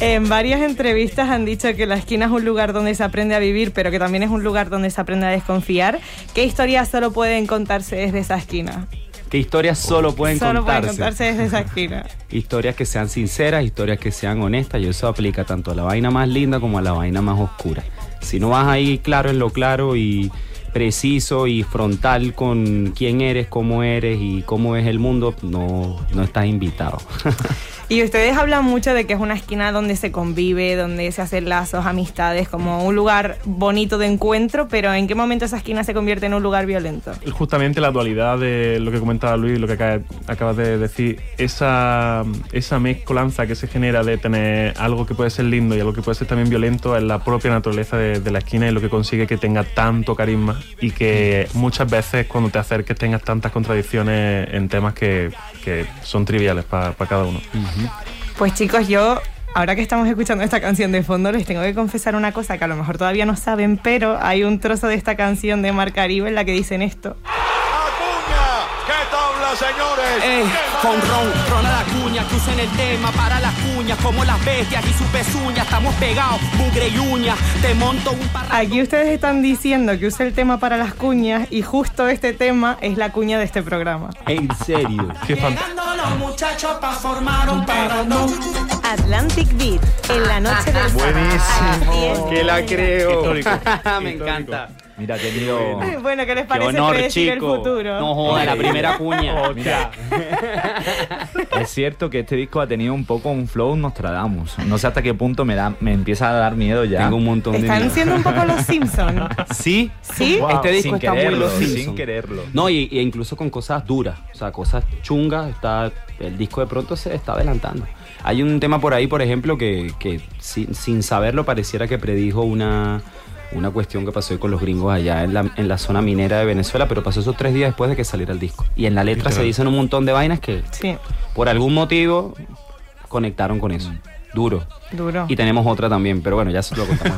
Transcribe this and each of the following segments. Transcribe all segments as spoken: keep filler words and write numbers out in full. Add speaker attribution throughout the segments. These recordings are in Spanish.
Speaker 1: En varias entrevistas han dicho que la esquina es un lugar donde se aprende a vivir, pero que también es un lugar donde se aprende a desconfiar. ¿Qué historias solo pueden contarse desde esa esquina?
Speaker 2: ¿Qué historias solo pueden
Speaker 1: solo
Speaker 2: contarse?
Speaker 1: Solo pueden contarse desde esa esquina.
Speaker 2: Historias que sean sinceras, historias que sean honestas, y eso aplica tanto a la vaina más linda como a la vaina más oscura. Si no vas ahí claro en lo claro y preciso y frontal con quién eres, cómo eres y cómo es el mundo, no, no estás invitado.
Speaker 1: Y ustedes hablan mucho de que es una esquina donde se convive, donde se hacen lazos, amistades, como un lugar bonito de encuentro, pero ¿en qué momento esa esquina se convierte en un lugar violento?
Speaker 3: Justamente la dualidad de lo que comentaba Luis, lo que acaba, acabas de decir, esa, esa mezcolanza que se genera de tener algo que puede ser lindo y algo que puede ser también violento es la propia naturaleza de, de la esquina y lo que consigue que tenga tanto carisma y que muchas veces cuando te acerques tengas tantas contradicciones en temas que, que son triviales para pa cada uno. Uh-huh.
Speaker 1: Pues chicos, yo, ahora que estamos escuchando esta canción de fondo, les tengo que confesar una cosa que a lo mejor todavía no saben, pero hay un trozo de esta canción de Mar Caribe en la que dicen esto.
Speaker 4: ¡Acuña! ¿Qué tabla, señores?
Speaker 5: Eh, con ron, ron a la cuña, que usen el tema para las cuñas, como las bestias y sus pezuñas, estamos pegados, mugre y uña, te monto un parrando.
Speaker 1: Aquí ustedes están diciendo que use el tema para las cuñas y justo este tema es la cuña de este programa.
Speaker 2: ¿En serio?
Speaker 5: Qué fantástico. Los muchachos pa' formar un parrandón.
Speaker 1: Atlantic Beat, en la noche del
Speaker 3: Buenísimo.
Speaker 2: Que la creo.
Speaker 3: Histórico.
Speaker 2: Me encanta. Mira, he tenido...
Speaker 1: Bueno, ¿qué les parece
Speaker 2: Qué honor,
Speaker 1: predecir
Speaker 2: chico.
Speaker 1: el futuro?
Speaker 2: No jodas, la primera cuña.
Speaker 3: Mira.
Speaker 6: Es cierto que este disco ha tenido un poco un flow Nostradamus. No sé hasta qué punto me da, me empieza a dar miedo ya.
Speaker 2: Tengo un montón de
Speaker 1: Están
Speaker 2: miedo.
Speaker 1: siendo un poco los Simpsons.
Speaker 2: ¿Sí?
Speaker 1: ¿Sí?
Speaker 2: Wow. Este disco
Speaker 6: Sin
Speaker 2: está
Speaker 6: quererlo,
Speaker 2: muy los
Speaker 6: sin
Speaker 2: Simpsons.
Speaker 6: quererlo.
Speaker 2: No, y, y incluso con cosas duras, o sea, cosas chungas, está, el disco de pronto se está adelantando. Hay un tema por ahí, por ejemplo, que, que sin, sin saberlo pareciera que predijo una, una cuestión que pasó con los gringos allá en la, en la zona minera de Venezuela, pero pasó esos tres días después de que saliera el disco. Y en la letra se dicen un montón de vainas que
Speaker 1: Sí.
Speaker 2: por algún motivo conectaron con eso. Duro.
Speaker 1: Duro.
Speaker 2: Y tenemos otra también, pero bueno, ya se lo contamos.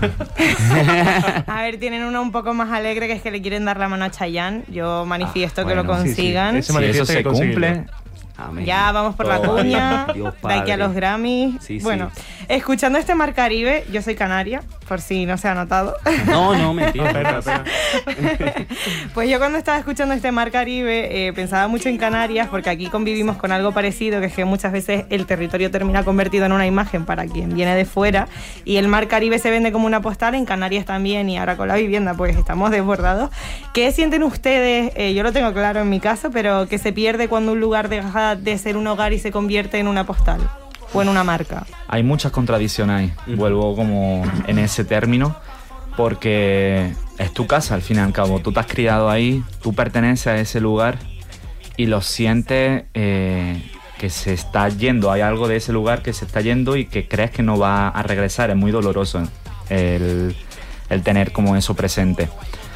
Speaker 1: A ver, tienen una un poco más alegre, que es que le quieren dar la mano a Chayanne. Yo manifiesto
Speaker 6: Ah,
Speaker 1: que
Speaker 6: bueno,
Speaker 1: lo
Speaker 3: sí, sí.
Speaker 1: consigan.
Speaker 3: Ese
Speaker 6: Si
Speaker 3: manifiesto
Speaker 6: eso
Speaker 3: hay
Speaker 6: se
Speaker 3: que conseguirlo.
Speaker 6: cumple,
Speaker 2: Amén.
Speaker 1: Ya vamos por la
Speaker 2: Oh,
Speaker 1: cuña,
Speaker 2: Dios
Speaker 1: de aquí a
Speaker 2: Padre.
Speaker 1: los Grammys.
Speaker 2: Sí, sí.
Speaker 1: Bueno, escuchando este Mar Caribe, yo soy canaria, por si no se ha notado.
Speaker 2: No, no, mentira.
Speaker 3: Espera, espera.
Speaker 1: Pues yo cuando estaba escuchando este Mar Caribe eh, pensaba mucho en Canarias, porque aquí convivimos con algo parecido, que es que muchas veces el territorio termina convertido en una imagen para quien viene de fuera, y el Mar Caribe se vende como una postal, en Canarias también, y ahora con la vivienda pues estamos desbordados. ¿Qué sienten ustedes? Eh, yo lo tengo claro en mi caso, pero que se pierde cuando un lugar deja de ser un hogar y se convierte en una postal o en una marca.
Speaker 6: hay muchas contradicciones ahí.
Speaker 2: Ujú.
Speaker 6: Vuelvo como en ese término, porque es tu casa al fin y al cabo. Tú te has criado ahí, tú perteneces a ese lugar y lo sientes eh, que se está yendo. Hay algo de ese lugar que se está yendo y que crees que no va a regresar. Es muy doloroso el, el tener como eso presente.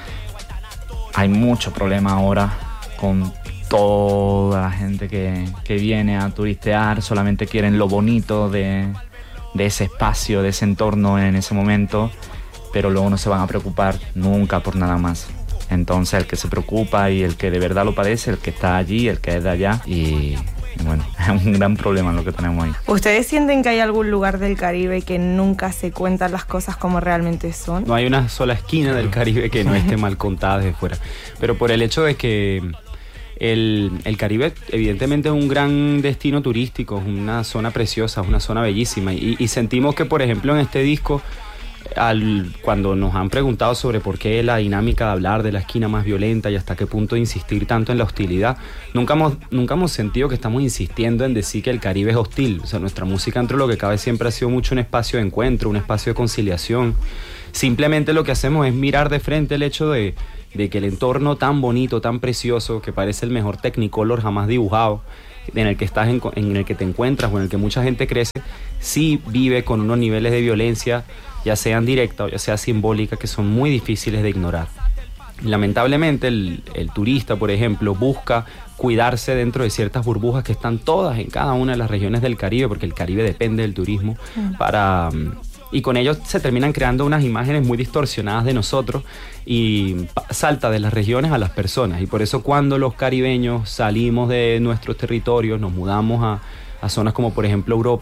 Speaker 6: Hay mucho problema ahora con toda la gente que, que viene a turistear, solamente quieren lo bonito de, de ese espacio, de ese entorno en ese momento, pero luego no se van a preocupar nunca por nada más. Entonces el que se preocupa y el que de verdad lo padece, el que está allí, el que es de allá, y, y bueno, es un gran problema lo que tenemos ahí.
Speaker 1: ¿Ustedes sienten que hay algún lugar del Caribe que nunca se cuentan las cosas como realmente son?
Speaker 2: No hay una sola esquina del Caribe que no esté mal contada desde fuera. Pero por el hecho de que el, el Caribe evidentemente es un gran destino turístico, es una zona preciosa, es una zona bellísima. Y, y sentimos que, por ejemplo, en este disco, al, cuando nos han preguntado sobre por qué la dinámica de hablar de la esquina más violenta y hasta qué punto insistir tanto en la hostilidad, nunca hemos, nunca hemos sentido que estamos insistiendo en decir que el Caribe es hostil. O sea, nuestra música, dentro de lo que cabe, siempre ha sido mucho un espacio de encuentro, un espacio de conciliación. Simplemente lo que hacemos es mirar de frente el hecho de, de que el entorno tan bonito, tan precioso, que parece el mejor Technicolor jamás dibujado, en el que estás en, en el que te encuentras o en el que mucha gente crece, sí vive con unos niveles de violencia, ya sean directa o ya sea simbólica, que son muy difíciles de ignorar. Lamentablemente el, el turista, por ejemplo, busca cuidarse dentro de ciertas burbujas que están todas en cada una de las regiones del Caribe, porque el Caribe depende del turismo, para... y con ellos se terminan creando unas imágenes muy distorsionadas de nosotros y salta de las regiones a las personas. Y por eso cuando los caribeños salimos de nuestros territorios, nos mudamos a, a zonas como por ejemplo Europa,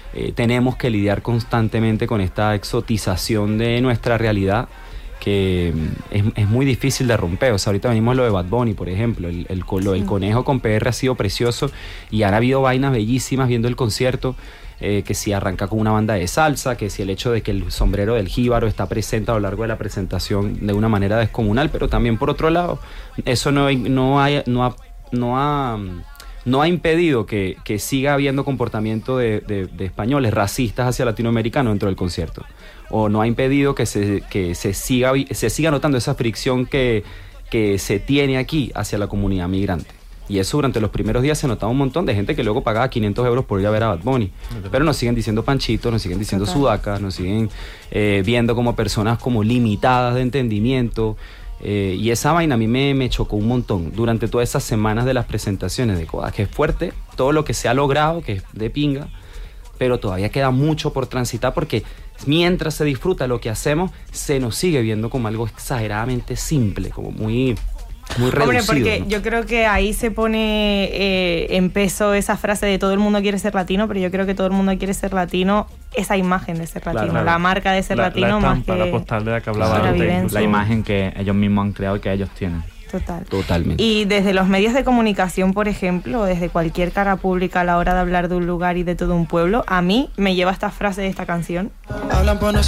Speaker 2: eh, tenemos que lidiar constantemente con esta exotización de nuestra realidad que es, es muy difícil de romper. O sea, ahorita venimos lo de Bad Bunny, por ejemplo, el, el, lo del conejo con P R ha sido precioso y han habido vainas bellísimas viendo el concierto, eh, que si arranca con una banda de salsa, que si el hecho de que el sombrero del jíbaro está presente a lo largo de la presentación de una manera descomunal, pero también por otro lado, eso no, no, hay, no, ha, no, ha, no ha impedido que, que siga habiendo comportamiento de, de, de españoles racistas hacia latinoamericanos dentro del concierto, o no ha impedido que se, que se, siga, se siga notando esa fricción que, que se tiene aquí hacia la comunidad migrante. Y eso durante los primeros días se notaba un montón de gente que luego pagaba quinientos euros por ir a ver a Bad Bunny. Pero nos siguen diciendo panchitos, nos siguen diciendo
Speaker 1: Total.
Speaker 2: sudacas, nos siguen eh, viendo como personas como limitadas de entendimiento. Eh, y esa vaina a mí me, me chocó un montón durante todas esas semanas de las presentaciones de Coda, que es fuerte, todo lo que se ha logrado, que es de pinga, pero todavía queda mucho por transitar porque mientras se disfruta lo que hacemos, se nos sigue viendo como algo exageradamente simple, como muy... muy reducido.
Speaker 1: Hombre, porque
Speaker 2: ¿no?
Speaker 1: yo creo que ahí se pone eh, en peso esa frase de todo el mundo quiere ser latino, pero yo creo que todo el mundo quiere ser latino, esa imagen de ser latino,
Speaker 3: Claro,
Speaker 1: la marca de ser
Speaker 3: la,
Speaker 1: latino
Speaker 3: la estampa,
Speaker 1: más que
Speaker 3: la postal de la que hablaba
Speaker 1: la
Speaker 3: antes.
Speaker 1: vivencia.
Speaker 6: La imagen que ellos mismos han creado y que ellos tienen.
Speaker 1: Total.
Speaker 2: Totalmente.
Speaker 1: Y desde los medios de comunicación, por ejemplo, desde cualquier cara pública a la hora de hablar de un lugar y de todo un pueblo, a mí me lleva esta frase de esta canción.
Speaker 7: Hablan por nosotros.